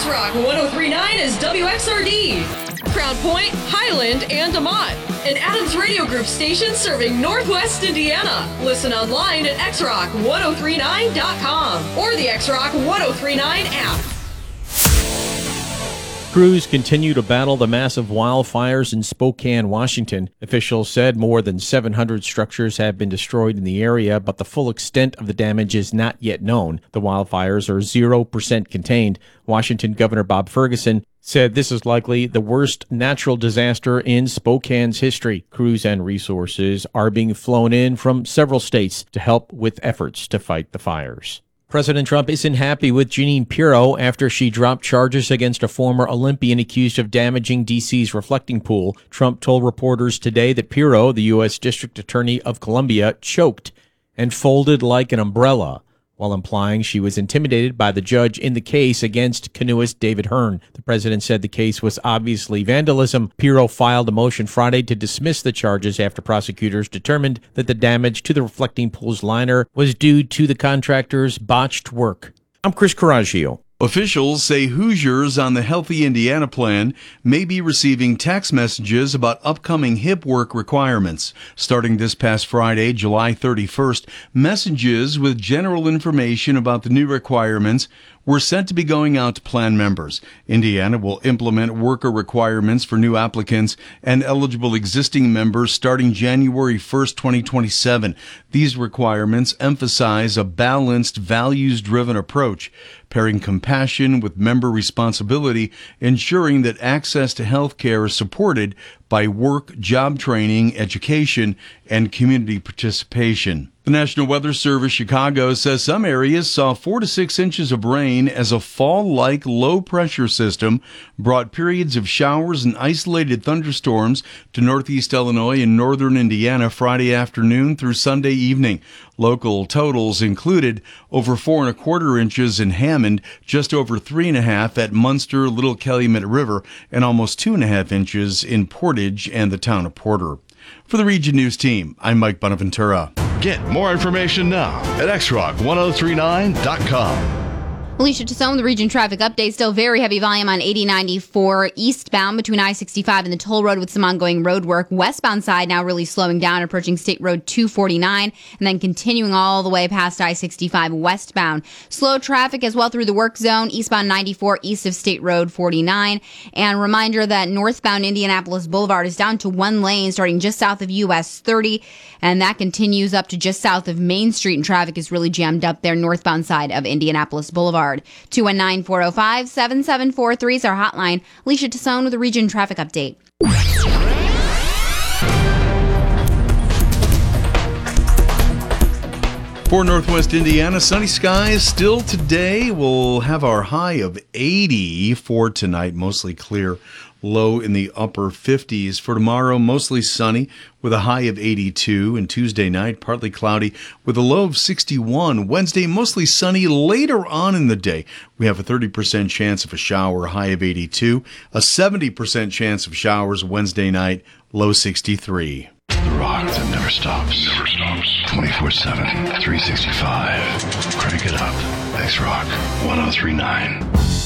X-Rock 103.9 is WXRD. Crown Point, Highland, and DeMont. An Adams Radio Group station serving Northwest Indiana. Listen online at xrock1039.com or the X-Rock 1039 app. Crews continue to battle the massive wildfires in Spokane, Washington. Officials said more than 700 structures have been destroyed in the area, but the full extent of the damage is not yet known. The wildfires are 0% contained. Washington Governor Bob Ferguson said this is likely the worst natural disaster in Spokane's history. Crews and resources are being flown in from several states to help with efforts to fight the fires. President Trump isn't happy with Jeanine Pirro after she dropped charges against a former Olympian accused of damaging D.C.'s reflecting pool. Trump told reporters today that Pirro, the U.S. District Attorney of Columbia, choked and folded like an umbrella, while implying she was intimidated by the judge in the case against canoeist David Hearn. The president said the case was obviously vandalism. Pirro filed a motion Friday to dismiss the charges after prosecutors determined that the damage to the reflecting pool's liner was due to the contractor's botched work. I'm Chris Coraggio. Officials say Hoosiers on the Healthy Indiana plan may be receiving text messages about upcoming HIP work requirements. Starting this past Friday, July 31st, messages with general information about the new requirements were sent to be going out to plan members. Indiana will implement worker requirements for new applicants and eligible existing members starting January 1st, 2027. These requirements emphasize a balanced, values-driven approach, pairing compassion with member responsibility, ensuring that access to health care is supported by work, job training, education, and community participation. The National Weather Service Chicago says some areas saw 4 to 6 inches of rain as a fall-like low-pressure system brought periods of showers and isolated thunderstorms to northeast Illinois and northern Indiana Friday afternoon through Sunday evening. Local totals included over 4¼ inches in Hammond, just over 3.5 at Munster, Little Calumet River, and almost 2.5 inches in Portage and the town of Porter. For the Region News team, I'm Mike Bonaventura. Get more information now at xrock1039.com. Alicia Tassone, the region traffic update. Still very heavy volume on 8094 eastbound between I-65 and the toll road with some ongoing road work. Westbound side now really slowing down, approaching State Road 249, and then continuing all the way past I-65 westbound. Slow traffic as well through the work zone, eastbound 94 east of State Road 49. And reminder that northbound Indianapolis Boulevard is down to 1 lane starting just south of US 30, and that continues up to just south of Main Street, and traffic is really jammed up there northbound side of Indianapolis Boulevard. 219-405-7743 is our hotline. Alicia Tassone with the Region Traffic Update. For Northwest Indiana, sunny skies still today. We'll have our high of 80 for tonight, mostly clear. Low in the upper 50s. For tomorrow, mostly sunny with a high of 82. And Tuesday night, partly cloudy with a low of 61. Wednesday, mostly sunny. Later on in the day, we have a 30% chance of a shower, high of 82. A 70% chance of showers Wednesday night, low 63. The rock that never stops. 24/7, 365. Crank it up. X-Rock 1039.